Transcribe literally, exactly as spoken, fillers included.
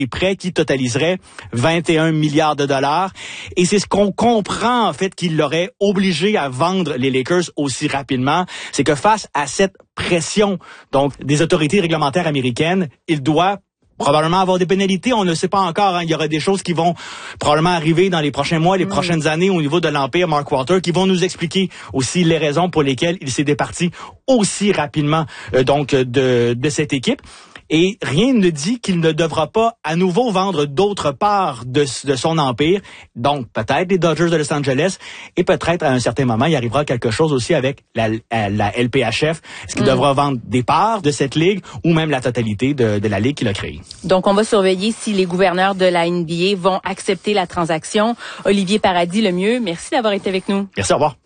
des prêts qui totaliseraient vingt et un milliards de dollars. Et c'est ce qu'on comprend, en fait, qui l'aurait obligé à vendre les Lakers aussi rapidement. C'est que face à cette pression, donc, des autorités réglementaires américaines, il doit probablement avoir des pénalités, on ne sait pas encore. Hein. Il y aura des choses qui vont probablement arriver dans les prochains mois, les mmh. prochaines années au niveau de l'Empire Mark Walter, qui vont nous expliquer aussi les raisons pour lesquelles il s'est départi aussi rapidement euh, donc de, de cette équipe. Et rien ne dit qu'il ne devra pas à nouveau vendre d'autres parts de, de son empire. Donc, peut-être les Dodgers de Los Angeles. Et peut-être, à un certain moment, il arrivera quelque chose aussi avec la, la L P H F. Est-ce qu'il mm. devra vendre des parts de cette ligue ou même la totalité de, de la ligue qu'il a créée? Donc, on va surveiller si les gouverneurs de la N B A vont accepter la transaction. Olivier Paradis, le mieux. Merci d'avoir été avec nous. Merci, au revoir.